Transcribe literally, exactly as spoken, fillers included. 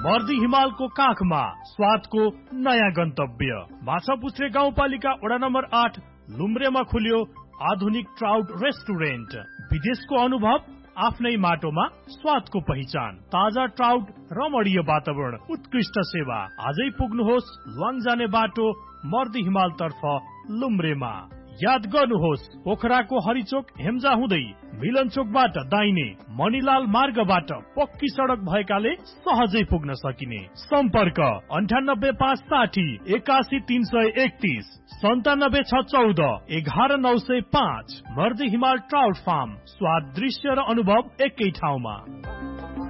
मर्दी हिमालको काखमा स्वादको नयाँ गन्तव्य। माछापुच्छ्रे गाउँपालिका वडा नम्बर आठ लुम्ब्रेमा खुल्यो आधुनिक ट्राउट रेस्टुरेन्ट। विदेशको अनुभव आफ्नै माटोमा स्वादको पहिचान। ताजा ट्राउट, रमणीय वातावरण, उत्कृष्ट सेवा। आजै पुग्नुहोस् लङ जाने बाटो मर्दी हिमाल तर्फ लुम्ब्रेमा। याद गर्नुहोस् पोखराको हरिचोक हेम्जा हुँदै मिलन चोकबाट दाहिने मणिलाल मार्गबाट पक्की सडक भएकाले सहजै पुग्न सकिने। सम्पर्क अन्ठानब्बे पाँच साठी एकासी तीन सय एकतीस सन्तानब्बे छ चौध एघार नौ सय पाँच। मर्दी हिमाल ट्राउट फार्म, स्वाद, दृश्य र अनुभव एकै ठाउँमा।